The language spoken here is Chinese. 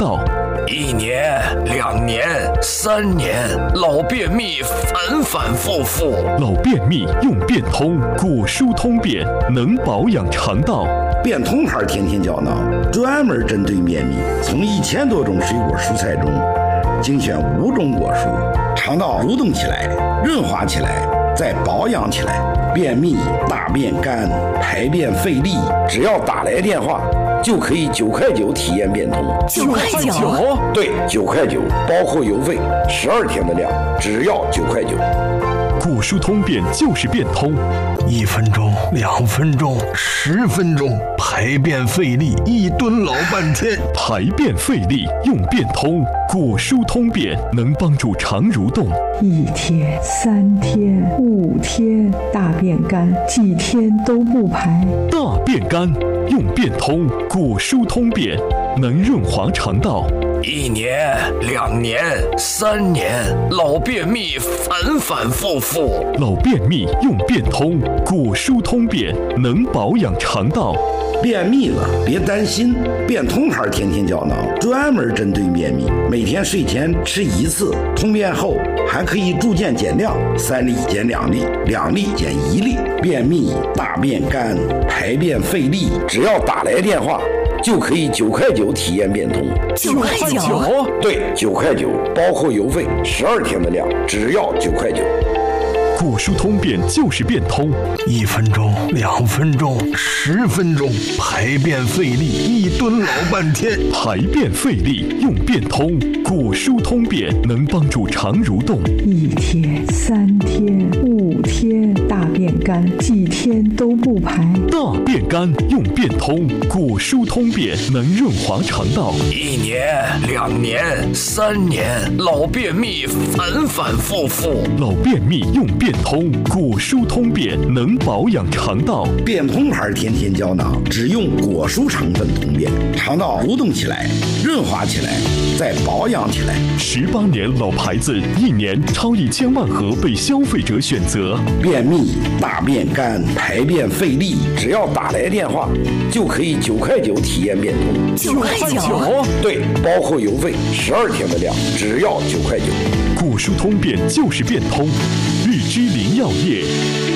道。 1年、2年、3年，老便秘反反复复。 老便秘用变通，果蔬通便能保养肠道。 变通牌天天胶囊专门针对便秘，从1000多种水果蔬菜中精选5种果蔬，肠道蠕动起来，润滑起来，再保养起来。便秘、大便干、排便费力，只要打来电话就可以9块9体验变通。 9块9？ 对，9块9，包括邮费，12天的量，只要9块9。 果蔬通便就是变通 ，1分钟、2分钟、10分钟，排便费力1吨老半天。 排便费力用变通，果蔬通便能帮助肠蠕动。 1天、3天、5天，大便干，几天都不排。 大便干用变通，果蔬通便能润滑肠道。 1年、2年、3年，老便秘反反复复。 老便秘用变通，果蔬通便能保养肠道。 便秘了别担心，变通牌天天胶囊专门针对便秘，每天睡前吃1次，通便后还可以逐渐减量，3粒减2粒，2粒减1粒。便秘、大便干、排便费力，只要打来电话就可以9块9体验变通。 9块9？ 对，9块9，包括邮费，12天的量，只要9块9。 果蔬通便就是变通 ，1分钟、2分钟、10分钟，排便费力1吨老半天。 排便费力用变通，果蔬通便能帮助肠蠕动。 1天、3天、5天，大便干，几天都不排。 大便干用变通，果蔬通便能润滑肠道。 1年、2年、3年，老便秘反反复复。 老便秘用变通，果蔬通便能保养肠道。 变通牌天天胶囊只用果蔬成分通便，肠道蠕动起来，润滑起来，再保养起来。 18年老牌子，1年超1000万盒被消费者选择。 便秘、大便干、排便费力，只要打来电话就可以9块9体验变通。 9块9？ 对，包括邮费，12天的量，只要9块9。 果蔬通便就是变通，日之林药业。